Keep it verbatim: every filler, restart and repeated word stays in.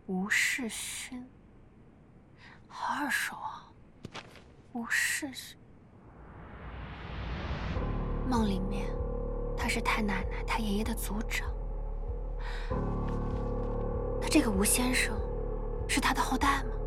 吴世勋，好耳熟啊！吴世勋，梦里面他是太奶奶、太爷爷的族长，那这个吴先生是他的后代吗？